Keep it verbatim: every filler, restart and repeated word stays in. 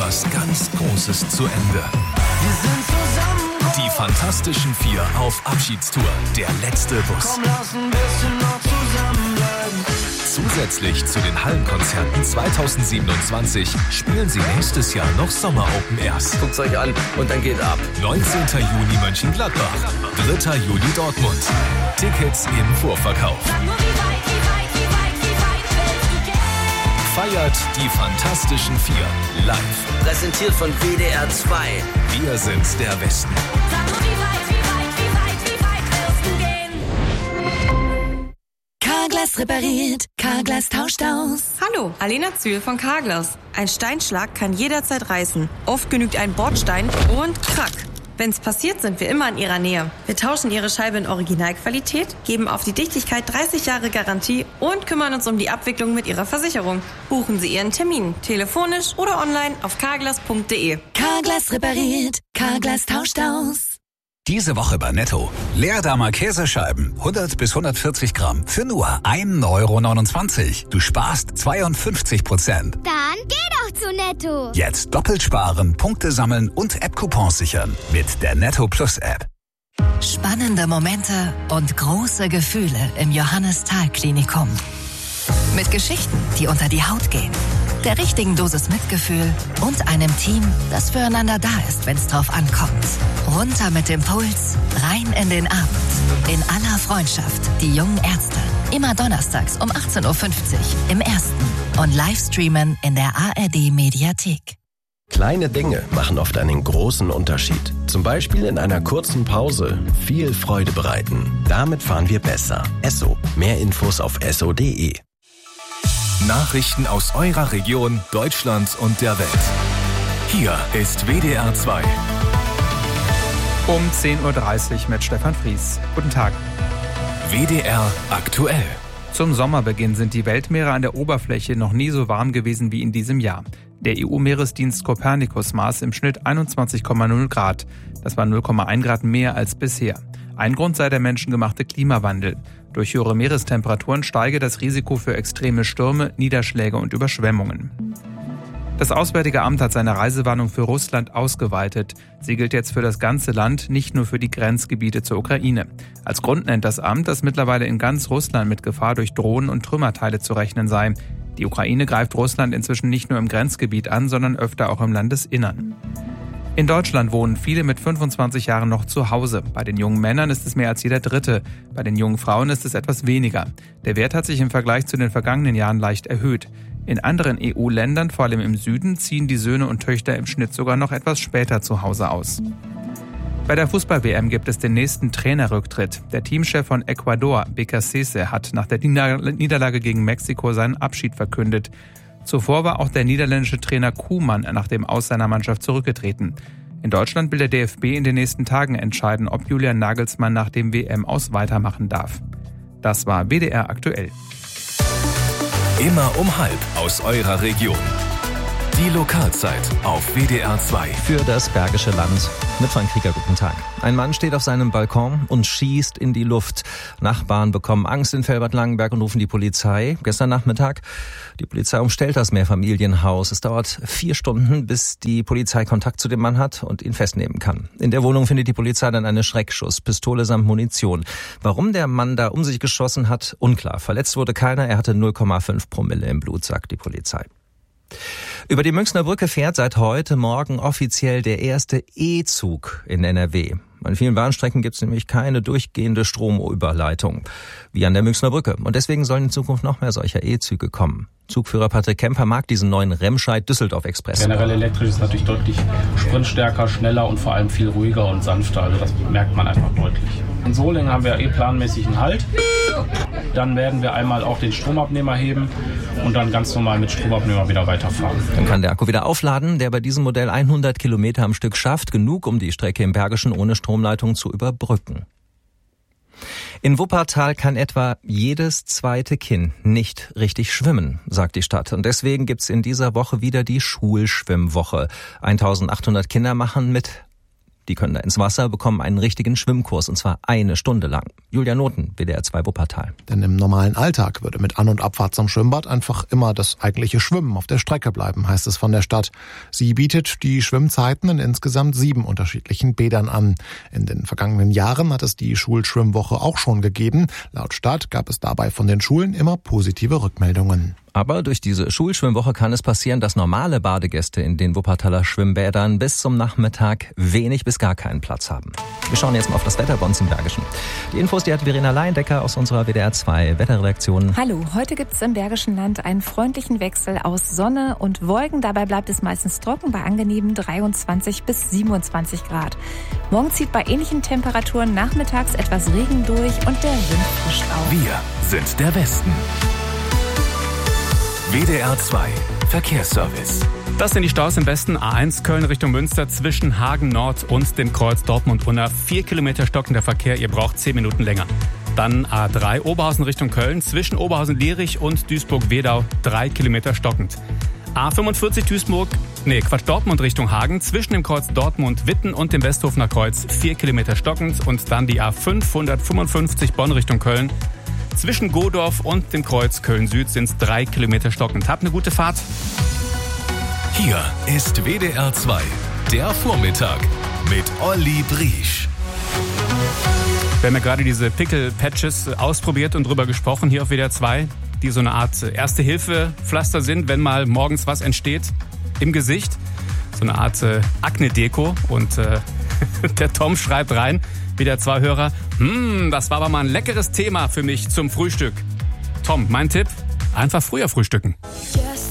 etwas ganz Großes zu Ende. Wir sind zusammen. Die Fantastischen Vier auf Abschiedstour. Der letzte Bus. Komm, lass ein bisschen noch zusammenbleiben. Zusätzlich zu den Hallenkonzerten zweitausendsiebenundzwanzig spielen sie nächstes Jahr noch Sommer-Open Airs. Guckt's euch an und dann geht ab. neunzehnten Juni Mönchengladbach, dritten Juli Dortmund. Tickets im Vorverkauf. Feiert die Fantastischen Vier live. Präsentiert von W D R zwei. Wir sind der Westen. Carglass repariert, Carglass tauscht aus. Hallo, Alena Zühl von Carglass. Ein Steinschlag kann jederzeit reißen. Oft genügt ein Bordstein und krack. Wenn's passiert, sind wir immer in Ihrer Nähe. Wir tauschen Ihre Scheibe in Originalqualität, geben auf die Dichtigkeit dreißig Jahre Garantie und kümmern uns um die Abwicklung mit Ihrer Versicherung. Buchen Sie Ihren Termin, telefonisch oder online auf carglass punkt de. Carglass repariert, Carglass tauscht aus. Diese Woche bei Netto. Leerdammer Käsescheiben, hundert bis hundertvierzig Gramm, für nur ein Euro neunundzwanzig. Du sparst zweiundfünfzig Prozent. Dann geh doch zu Netto. Jetzt doppelt sparen, Punkte sammeln und App-Coupons sichern mit der Netto Plus App. Spannende Momente und große Gefühle im Johannes-Thal-Klinikum. Mit Geschichten, die unter die Haut gehen, der richtigen Dosis Mitgefühl und einem Team, das füreinander da ist, wenn es drauf ankommt. Runter mit dem Puls, rein in den Abend. In aller Freundschaft, die jungen Ärzte. Immer donnerstags um achtzehn Uhr fünfzig im Ersten und Livestreamen in der A R D-Mediathek. Kleine Dinge machen oft einen großen Unterschied. Zum Beispiel in einer kurzen Pause viel Freude bereiten. Damit fahren wir besser. Esso. Mehr Infos auf esso punkt de. Nachrichten aus eurer Region, Deutschland und der Welt. Hier ist W D R zwei. Um zehn Uhr dreißig mit Stefan Fries. Guten Tag. W D R aktuell. Zum Sommerbeginn sind die Weltmeere an der Oberfläche noch nie so warm gewesen wie in diesem Jahr. Der E U-Meeresdienst Copernicus maß im Schnitt einundzwanzig Komma null Grad. Das war null Komma eins Grad mehr als bisher. Ein Grund sei der menschengemachte Klimawandel. Durch höhere Meerestemperaturen steige das Risiko für extreme Stürme, Niederschläge und Überschwemmungen. Das Auswärtige Amt hat seine Reisewarnung für Russland ausgeweitet. Sie gilt jetzt für das ganze Land, nicht nur für die Grenzgebiete zur Ukraine. Als Grund nennt das Amt, dass mittlerweile in ganz Russland mit Gefahr durch Drohnen und Trümmerteile zu rechnen sei. Die Ukraine greift Russland inzwischen nicht nur im Grenzgebiet an, sondern öfter auch im Landesinnern. In Deutschland wohnen viele mit fünfundzwanzig Jahren noch zu Hause. Bei den jungen Männern ist es mehr als jeder Dritte. Bei den jungen Frauen ist es etwas weniger. Der Wert hat sich im Vergleich zu den vergangenen Jahren leicht erhöht. In anderen E U-Ländern, vor allem im Süden, ziehen die Söhne und Töchter im Schnitt sogar noch etwas später zu Hause aus. Bei der Fußball-W M gibt es den nächsten Trainerrücktritt. Der Teamchef von Ecuador, Becasese, hat nach der Niederlage gegen Mexiko seinen Abschied verkündet. Zuvor war auch der niederländische Trainer Koeman nach dem Aus seiner Mannschaft zurückgetreten. In Deutschland will der D F B in den nächsten Tagen entscheiden, ob Julian Nagelsmann nach dem W M-Aus weitermachen darf. Das war W D R aktuell. Immer um halb aus eurer Region. Die Lokalzeit auf W D R zwei. Für das Bergische Land. Mit Frank Krieger, guten Tag. Ein Mann steht auf seinem Balkon und schießt in die Luft. Nachbarn bekommen Angst in Felbert-Langenberg und rufen die Polizei. Gestern Nachmittag, die Polizei umstellt das Mehrfamilienhaus. Es dauert vier Stunden, bis die Polizei Kontakt zu dem Mann hat und ihn festnehmen kann. In der Wohnung findet die Polizei dann eine Schreckschusspistole samt Munition. Warum der Mann da um sich geschossen hat, unklar. Verletzt wurde keiner, er hatte null Komma fünf Promille im Blut, sagt die Polizei. Über die Münchner Brücke fährt seit heute Morgen offiziell der erste E-Zug in N R W. An vielen Bahnstrecken gibt es nämlich keine durchgehende Stromüberleitung, wie an der Münchner Brücke. Und deswegen sollen in Zukunft noch mehr solcher E-Züge kommen. Zugführer Patrick Kemper mag diesen neuen Remscheid-Düsseldorf-Express. Generell elektrisch ist natürlich deutlich sprintstärker, schneller und vor allem viel ruhiger und sanfter. Also das merkt man einfach deutlich. In Solingen haben wir eh planmäßig einen Halt. Dann werden wir einmal auch den Stromabnehmer heben und dann ganz normal mit Stromabnehmer wieder weiterfahren. Dann kann der Akku wieder aufladen, der bei diesem Modell hundert Kilometer am Stück schafft. Genug, um die Strecke im Bergischen ohne Stromleitung zu überbrücken. In Wuppertal kann etwa jedes zweite Kind nicht richtig schwimmen, sagt die Stadt. Und deswegen gibt's in dieser Woche wieder die Schulschwimmwoche. eintausendachthundert Kinder machen mit. Die können da ins Wasser, bekommen einen richtigen Schwimmkurs, und zwar eine Stunde lang. Julia Noten, W D R zwei Wuppertal. Denn im normalen Alltag würde mit An- und Abfahrt zum Schwimmbad einfach immer das eigentliche Schwimmen auf der Strecke bleiben, heißt es von der Stadt. Sie bietet die Schwimmzeiten in insgesamt sieben unterschiedlichen Bädern an. In den vergangenen Jahren hat es die Schulschwimmwoche auch schon gegeben. Laut Stadt gab es dabei von den Schulen immer positive Rückmeldungen. Aber durch diese Schulschwimmwoche kann es passieren, dass normale Badegäste in den Wuppertaler Schwimmbädern bis zum Nachmittag wenig bis gar keinen Platz haben. Wir schauen jetzt mal auf das Wetter bei uns im Bergischen. Die Infos, die hat Verena Leindecker aus unserer W D R zwei Wetterredaktion. Hallo, heute gibt es im Bergischen Land einen freundlichen Wechsel aus Sonne und Wolken. Dabei bleibt es meistens trocken bei angenehmen dreiundzwanzig bis siebenundzwanzig Grad. Morgen zieht bei ähnlichen Temperaturen nachmittags etwas Regen durch und der Wind frischt auf. Wir sind der Westen. W D R zwei Verkehrsservice. Das sind die Staus im Westen. A eins Köln Richtung Münster zwischen Hagen Nord und dem Kreuz Dortmund-Unna. Vier Kilometer stockender Verkehr, ihr braucht zehn Minuten länger. Dann A drei Oberhausen Richtung Köln zwischen Oberhausen-Lierich und Duisburg-Wedau. Drei Kilometer stockend. A fünfundvierzig Duisburg, nee, Quatsch, Dortmund Richtung Hagen zwischen dem Kreuz Dortmund-Witten und dem Westhofener Kreuz. Vier Kilometer stockend. Und dann die A fünfhundertfünfundfünfzig Bonn Richtung Köln. Zwischen Godorf und dem Kreuz Köln-Süd sind es drei Kilometer stockend. Habt eine gute Fahrt. Hier ist W D R zwei, der Vormittag mit Olli Briesch. Wir haben ja gerade diese Pickle-Patches ausprobiert und drüber gesprochen hier auf W D R zwei, die so eine Art Erste-Hilfe-Pflaster sind, wenn mal morgens was entsteht im Gesicht. So eine Art äh, Akne-Deko. Und äh, der Tom schreibt rein, W D R zwei Hörer, hm, das war aber mal ein leckeres Thema für mich zum Frühstück. Tom, mein Tipp, einfach früher frühstücken. Yeah.